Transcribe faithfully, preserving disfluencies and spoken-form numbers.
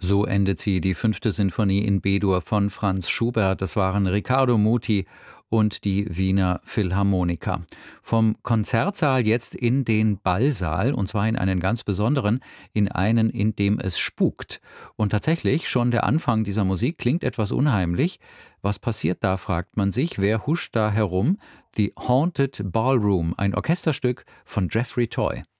So endet sie, die fünfte Sinfonie in B-Dur von Franz Schubert. Das waren Riccardo Muti und die Wiener Philharmoniker. Vom Konzertsaal jetzt in den Ballsaal, und zwar in einen ganz besonderen, in einen, in dem es spukt. Und tatsächlich, schon der Anfang dieser Musik klingt etwas unheimlich. Was passiert da, fragt man sich. Wer huscht da herum? The Haunted Ballroom, ein Orchesterstück von Jeffrey Toy.